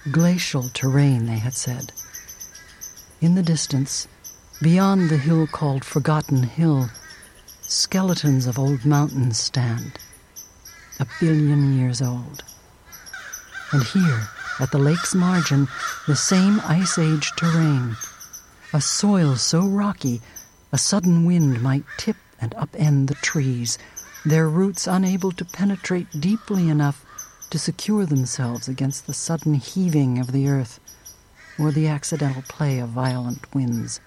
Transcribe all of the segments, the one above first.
Glacial terrain, they had said. In the distance, beyond the hill called Forgotten Hill, skeletons of old mountains stand, 1 billion years old. And here, at the lake's margin, the same Ice Age terrain, a soil so rocky a sudden wind might tip and upend the trees, their roots unable to penetrate deeply enough to secure themselves against the sudden heaving of the earth or the accidental play of violent winds.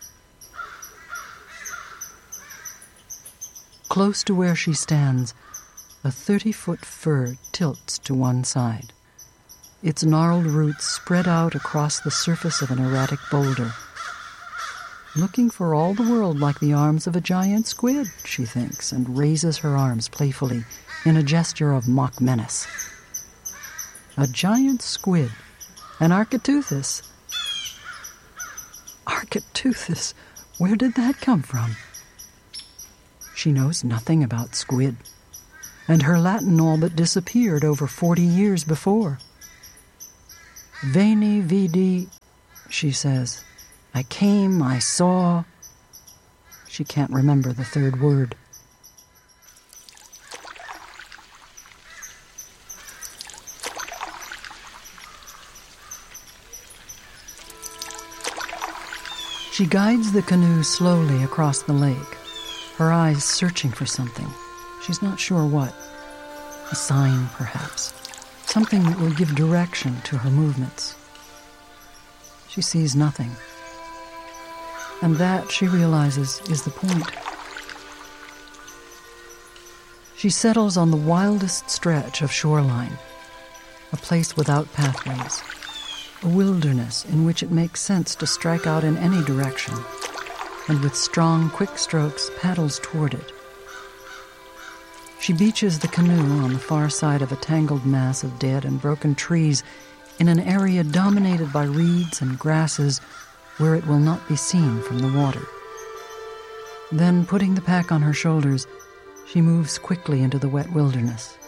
Close to where she stands, a 30-foot fir tilts to one side. Its gnarled roots spread out across the surface of an erratic boulder. Looking for all the world like the arms of a giant squid, she thinks, and raises her arms playfully in a gesture of mock menace. A giant squid, an Architeuthis. Architeuthis, where did that come from? She knows nothing about squid, and her Latin all but disappeared over 40 years before. Veni, vidi, she says. I came, I saw. She can't remember the third word. She guides the canoe slowly across the lake, her eyes searching for something. She's not sure what. A sign, perhaps. Something that will give direction to her movements. She sees nothing. And that, she realizes, is the point. She settles on the wildest stretch of shoreline, a place without pathways, a wilderness in which it makes sense to strike out in any direction, and with strong, quick strokes paddles toward it. She beaches the canoe on the far side of a tangled mass of dead and broken trees in an area dominated by reeds and grasses where it will not be seen from the water. Then, putting the pack on her shoulders, she moves quickly into the wet wilderness.